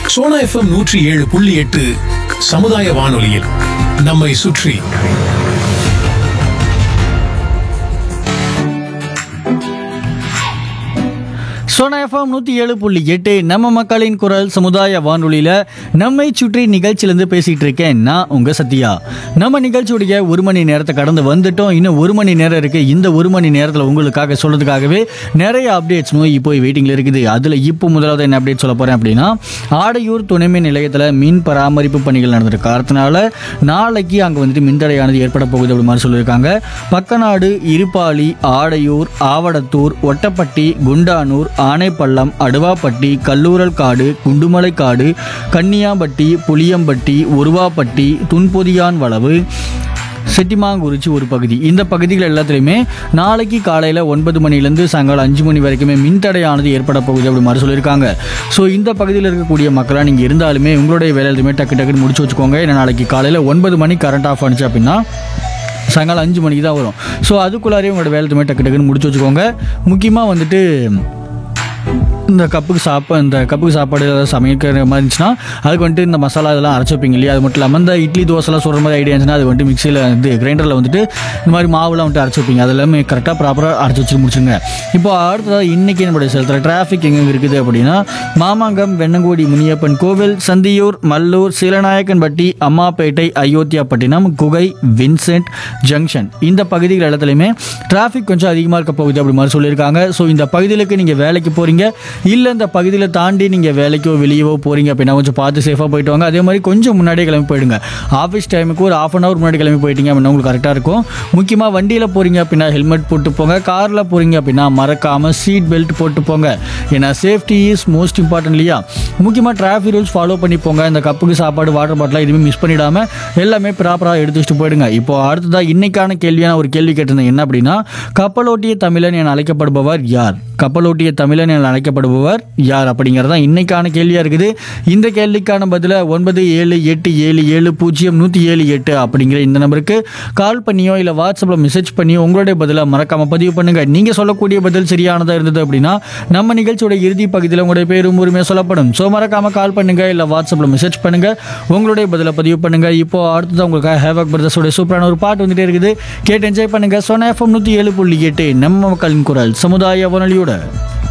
Sona FM 107.8 சமுதாய வானொலியில் நம்மை சுற்றி. சோனா எஃப்எம் 107.8 நம்ம மக்களின் குரல் சமுதாய வானொலியில் நம்மை சுற்றி நிகழ்ச்சியிலேருந்து பேசிகிட்டு இருக்கேன் நான் உங்கள் சத்யா. நம்ம நிகழ்ச்சியுடைய 1 மணி நேரத்தை கடந்து வந்துட்டோம். இன்னும் 1 மணி நேரம் இருக்குது. இந்த 1 மணி நேரத்தில் உங்களுக்காக சொல்கிறதுக்காகவே நிறைய அப்டேட்ஸ் இப்போ வெயிட்டிங்கில் இருக்குது. அதில் இப்போ முதலாவது என்ன அப்டேட் சொல்ல போகிறேன் அப்படின்னா, ஆடையூர் துணைமின் நிலையத்தில் மின் பராமரிப்பு பணிகள் நடந்திருக்கு காரணத்தினால நாளைக்கு அங்கே வந்துட்டு மின்தடையானது ஏற்பட போகுது அப்படி மாதிரி சொல்லியிருக்காங்க. பக்கநாடு, இருப்பாளி, ஆடையூர், ஆவடத்தூர், ஒட்டப்பட்டி, குண்டானூர், ஆனைப்பள்ளம், அடுவாப்பட்டி, கல்லூரல் காடு, குண்டுமலை காடு, கன்னியாம்பட்டி, புளியம்பட்டி, உருவாப்பட்டி, துன்பொதியான் வளவு, செட்டிமாங்குறிச்சி ஒரு பகுதி. இந்த பகுதிகள் எல்லாத்துலேயுமே நாளைக்கு காலையில் 9 மணிலேருந்து சாயங்காலம் 5 மணி வரைக்குமே மின்தடையானது ஏற்பட போகுது அப்படி மாதிரி சொல்லியிருக்காங்க. ஸோ இந்த பகுதியில் இருக்கக்கூடிய மக்களாக நீங்கள் இருந்தாலுமே உங்களுடைய வேலை எதுவுமே டக்குன்னு முடிச்சு வச்சுக்கோங்க. ஏன்னா நாளைக்கு காலையில் 9 மணி கரண்ட் ஆஃப் ஆனிச்சு அப்படின்னா சாயங்காலம் 5 மணிக்கு தான் வரும். ஸோ அதுக்குள்ளாரையும் உங்களோட வேலை எதுவுமே டக்குன்னு முடிச்சு வச்சுக்கோங்க. முக்கியமாக வந்துட்டு இந்த கப்புக்கு சாப்பாடு ஏதாவது சமைக்கிற மாதிரி இருந்துச்சுன்னா அதுக்கு வந்துட்டு இந்த மசாலா இதெல்லாம் அரைச்சி வைப்பீங்க இல்லையா, அது மட்டும் இல்லாமல் இந்த இட்லி தோசைலாம் சொல்கிற மாதிரி ஐடியா இருந்துச்சுன்னா அது வந்துட்டு மிக்சியில் கிரைண்டரில் வந்துட்டு இந்த மாதிரி மாவுலாம் வந்துட்டு அரைச்சி வைப்பீங்க. அது எல்லாமே கரெக்டாக ப்ராப்பராக அரைச்சி வச்சு முடிச்சுங்க. இப்போ அடுத்ததாக இன்றைக்கி நம்மளுடைய சேலத்தில் டிராஃபிக் எங்கே இருக்குது அப்படின்னா, மாமாங்கம், வெண்ணங்கோடி முனியப்பன் கோவில், சந்தியூர், மல்லூர், சீலநாயக்கன்பட்டி, அம்மாப்பேட்டை, அயோத்தியாப்பட்டினம், குகை, வின்சென்ட் ஜங்ஷன் இந்த பகுதிகள் எல்லாத்துலேயுமே டிராஃபிக் கொஞ்சம் அதிகமாக இருக்க போகுது அப்படி மாதிரி சொல்லியிருக்காங்க. ஸோ இந்த பகுதிகளுக்கு நீங்கள் வேலைக்கு போகிறீங்க இல்லை இந்த பகுதியில் தாண்டி நீங்கள் வேலைக்கோ வெளியவோ போகிறீங்க அப்படின்னா கொஞ்சம் பார்த்து சேஃபாக போயிட்டு வாங்க. அதே மாதிரி கொஞ்சம் முன்னாடியே கிளம்பி போயிடுங்க. ஆஃபீஸ் டைமுக்கு ஒரு 1/2 hour முன்னாடி கிளம்பி போயிட்டீங்க அப்படின்னா உங்களுக்கு கரெக்டாக இருக்கும். முக்கியமாக வண்டியில் போகிறீங்க அப்படின்னா ஹெல்மெட் போட்டு போங்க. காரில் போகிறீங்க அப்படின்னா மறக்காமல் சீட் பெல்ட் போட்டு போங்க. ஏன்னா சேஃப்டி இஸ் மோஸ்ட் இம்பார்ட்டன்ட் இல்லையா. முக்கியமாக டிராஃபிக் ரூல்ஸ் ஃபாலோ பண்ணி போங்க. இந்த கப்புக்கு சாப்பாடு, வாட்டர் பாட்டிலாம் எதுவுமே மிஸ் பண்ணிடாமல் எல்லாமே ப்ராப்பராக எடுத்து வச்சுட்டு போயிடுங்க. இப்போ அடுத்ததாக இன்னைக்கான கேள்வியான ஒரு கேள்வி கேட்டிருந்தேன். என்ன அப்படின்னா, கப்பலோட்டிய தமிழன் என அழைக்கப்படுபவர் யார்? கப்பலோட்டிய தமிழன் என அழைக்கப்படுபவர் யார் அப்படிங்கிறது தான் இன்னைக்கான கேள்வியாக இருக்குது. இந்த கேள்விக்கான பதிலை 9787700178 அப்படிங்கிற இந்த நம்பருக்கு கால் பண்ணியோ இல்லை வாட்ஸ்அப்பில் மெசேஜ் பண்ணியோ உங்களுடைய பதிலை மறக்காமல் பதிவு பண்ணுங்கள். நீங்கள் சொல்லக்கூடிய பதில் சரியானதாக இருந்தது அப்படின்னா நம்ம நிகழ்ச்சியோட இறுதி பகுதியில் உங்களுடைய பேரும் உரிமையாக சொல்லப்படும். ஸோ மறக்காமல் கால் பண்ணுங்கள் இல்லை வாட்ஸ்அப்பில் மெசேஜ் பண்ணுங்கள், உங்களுடைய பதிலை பதிவு பண்ணுங்கள். இப்போ அடுத்தது உங்களுக்காக ஹேவாக் பிரதர்ஸோட சூப்பரான ஒரு பாட்டு வந்துட்டே இருக்குது. கேட்டு என்ஜாய் பண்ணுங்கள். சோனா எஃப்எம் 107.8 நம்ம மக்களின் குரல் சமுதாய வானொலியோட.